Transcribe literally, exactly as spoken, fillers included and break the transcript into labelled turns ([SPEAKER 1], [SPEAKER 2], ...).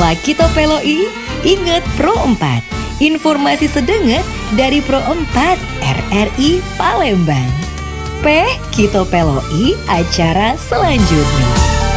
[SPEAKER 1] Bersama Kito Peloi, ingat Pro empat. Informasi sedenget dari Pro empat R R I Palembang. P Kito Peloi acara selanjutnya.